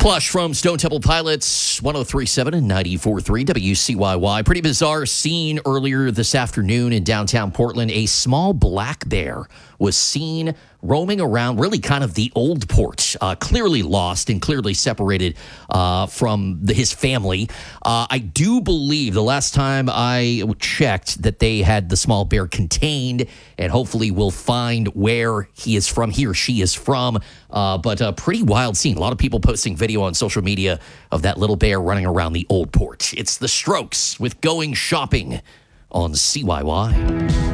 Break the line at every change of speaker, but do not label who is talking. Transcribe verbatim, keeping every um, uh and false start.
Plush from Stone Temple Pilots, one oh three point seven and ninety-four point three W C Y Y. Pretty bizarre scene earlier this afternoon in downtown Portland. A small black bear was seen roaming around really kind of the old port, uh, clearly lost and clearly separated uh, from the, his family. Uh, I do believe the last time I checked that they had the small bear contained, and hopefully we'll find where he is from, he or she is from. Uh, but a pretty wild scene. A lot of people posting video on social media of that little bear running around the old port. It's the Strokes with Going Shopping on C Y Y.